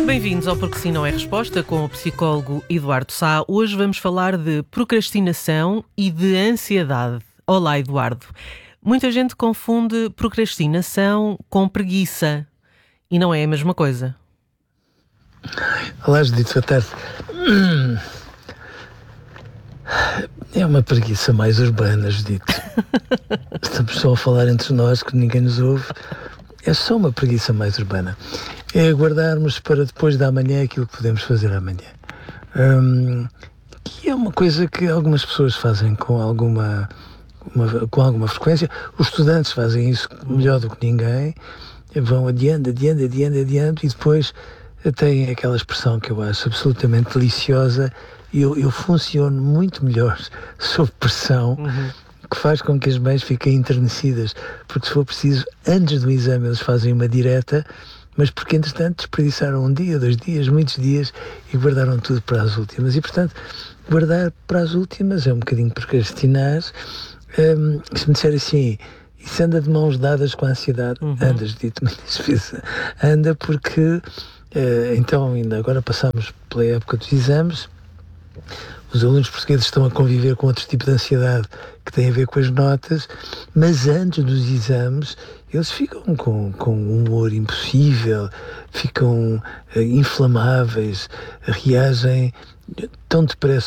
Bem-vindos ao Porque Sim Não É Resposta com o psicólogo Eduardo Sá. Hoje vamos falar de procrastinação e de ansiedade. Olá, Eduardo. Muita gente confunde procrastinação com preguiça e não é a mesma coisa. Olá, Judite, boa tarde. É uma preguiça mais urbana, Judite. Estamos só a falar entre nós, que ninguém nos ouve. É só uma preguiça mais urbana. É aguardarmos para depois da amanhã aquilo que podemos fazer amanhã. Que é uma coisa que algumas pessoas fazem com alguma frequência. Os estudantes fazem isso melhor do que ninguém. Vão adiando e depois têm aquela expressão que eu acho absolutamente deliciosa. Eu funciono muito melhor sob pressão, que faz com que as mães fiquem enternecidas, porque se for preciso, antes do exame eles fazem uma direta, mas porque entretanto desperdiçaram um dia, 2 dias, muitos dias e guardaram tudo para as últimas. E portanto, guardar para as últimas é um bocadinho procrastinar. Se me disser assim, isso anda de mãos dadas com a ansiedade, andas, dito muitas vezes, anda porque, então ainda agora passamos pela época dos exames. Os alunos portugueses estão a conviver com outro tipo de ansiedade que tem a ver com as notas, mas antes dos exames eles ficam com um humor impossível, ficam inflamáveis, reagem tão depressa